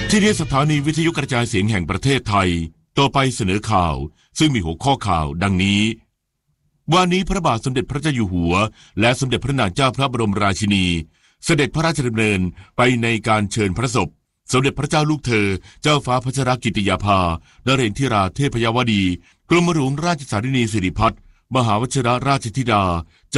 ที่นี่สถานีวิทยุกระจายเสียงแห่งประเทศไทยต่อไปเสนอข่าวซึ่งมีหัวข้อข่าวดังนี้วันนี้พระบาทสมเด็จพระเจ้าอยู่หัวและสมเด็จพระนางเจ้าพระบรมราชินีเสด็จพระราชดำเนินไปในการเชิญพระศพสมเด็จพระเจ้าลูกเธอเจ้าฟ้าพัชรกิติยาภานเรนทิราเทพยวดีกรมหลวงราชสารินีสิริพัฒน์มหาวชิรราชธิดา